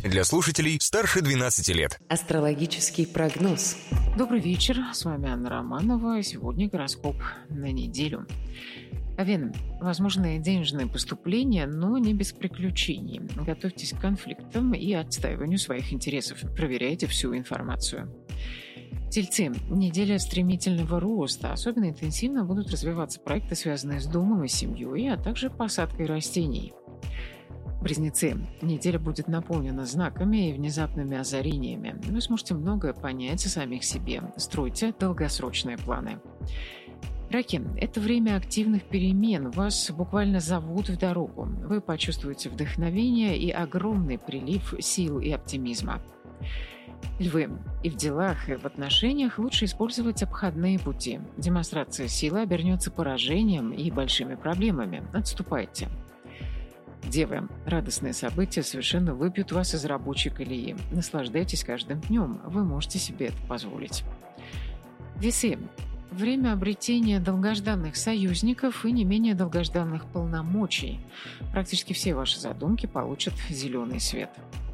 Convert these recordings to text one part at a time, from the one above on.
Для слушателей старше 12 лет. Астрологический прогноз. Добрый вечер, с вами Анна Романова. Сегодня гороскоп на неделю. Овен. Возможны денежные поступления, но не без приключений. Готовьтесь к конфликтам и отстаиванию своих интересов. Проверяйте всю информацию. Тельцы. Неделя стремительного роста. Особенно интенсивно будут развиваться проекты, связанные с домом и семьей, а также посадкой растений. Близнецы. Неделя будет наполнена знаками и внезапными озарениями. Вы сможете многое понять о самих себе. Стройте долгосрочные планы. Раки. Это время активных перемен. Вас буквально зовут в дорогу. Вы почувствуете вдохновение и огромный прилив сил и оптимизма. Львы. И в делах, и в отношениях лучше использовать обходные пути. Демонстрация силы обернется поражением и большими проблемами. Отступайте. Девы. Радостные события совершенно выбьют вас из рабочей колеи. Наслаждайтесь каждым днем. Вы можете себе это позволить. Весы. Время обретения долгожданных союзников и не менее долгожданных полномочий. Практически все ваши задумки получат зеленый свет.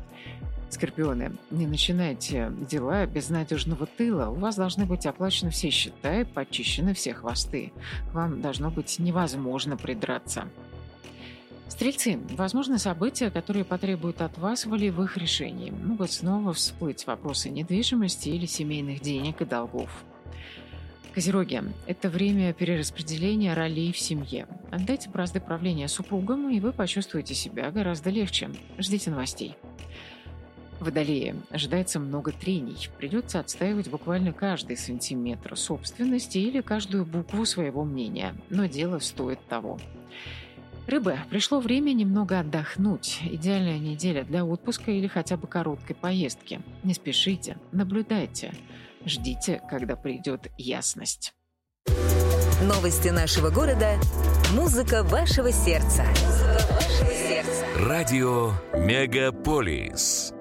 Скорпионы. Не начинайте дела без надежного тыла. У вас должны быть оплачены все счета и почищены все хвосты. К вам должно быть невозможно придраться. Стрельцы. Возможны события, которые потребуют от вас волевых решений. Могут снова всплыть вопросы недвижимости или семейных денег и долгов. Козероги. Это время перераспределения ролей в семье. Отдайте бразды правления супругам, и вы почувствуете себя гораздо легче. Ждите новостей. Водолеи. Ожидается много трений. Придется отстаивать буквально каждый сантиметр собственности или каждую букву своего мнения. Но дело стоит того. Рыбы. Пришло время немного отдохнуть. Идеальная неделя для отпуска или хотя бы короткой поездки. Не спешите, наблюдайте. Ждите, когда придет ясность. Новости нашего города. Музыка вашего сердца. Радио Мегаполис.